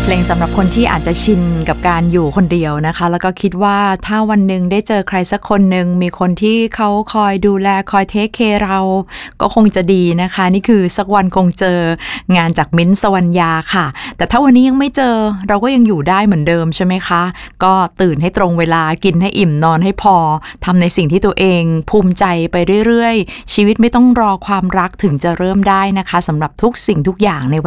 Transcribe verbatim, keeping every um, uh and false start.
เพลงสำหรับคนที่อาจจะชินกับการอยู่คนเดียวนะคะแล้วก็คิดว่าถ้าวันหนึ่งได้เจอใครสักคนหนึ่งมีคนที่เขาคอยดูแลคอยเทคแคร์เราก็คงจะดีนะคะนี่คือสักวันคงเจองานจากมิ้นท์ สวรรญาค่ะแต่ถ้าวันนี้ยังไม่เจอเราก็ยังอยู่ได้เหมือนเดิมใช่ไหมคะก็ตื่นให้ตรงเวลากินให้อิ่มนอนให้พอทำในสิ่งที่ตัวเองภูมิใจไปเรื่อยๆชีวิตไม่ต้องรอความรักถึงจะเริ่มได้นะคะสำหรับทุกสิ่งทุกอย่างใน